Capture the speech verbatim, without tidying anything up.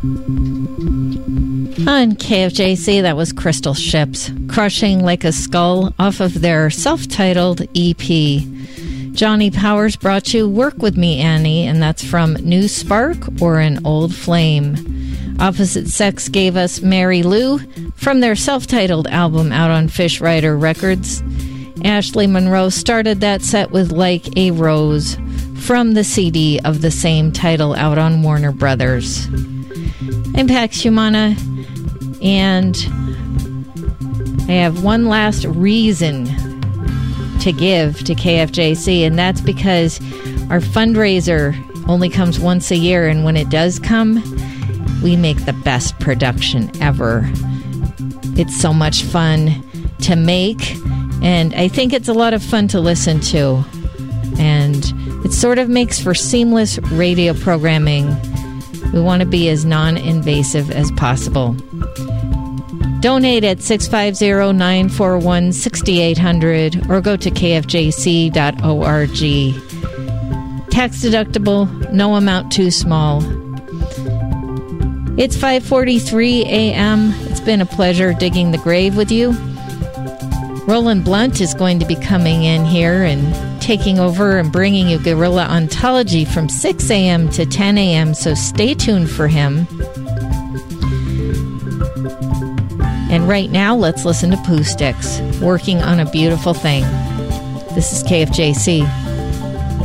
On K F J C, that was Crystal Ships, Crushing Like a Skull, off of their self-titled E P. Johnny Powers brought you Work With Me, Annie, and that's from New Spark or An Old Flame. Opposite Sex gave us Mary Lou from their self-titled album out on Fish Rider Records. Ashley Monroe started that set with Like a Rose from the C D of the same title out on Warner Brothers. I'm Pax Humana, and I have one last reason to give to K F J C, and that's because our fundraiser only comes once a year, and when it does come, we make the best production ever. It's so much fun to make, and I think it's a lot of fun to listen to, and it sort of makes for seamless radio programming. We want to be as non-invasive as possible. Donate at six five zero, nine four one, six eight zero zero or go to k f j c dot org. Tax deductible, no amount too small. It's five forty-three a.m. It's been a pleasure digging the grave with you. Roland Blunt is going to be coming in here and taking over and bringing you Guerrilla Ontology from six a.m. to ten a.m., so stay tuned for him. And right now, let's listen to Pooh Sticks, Working on a Beautiful Thing. This is K F J C.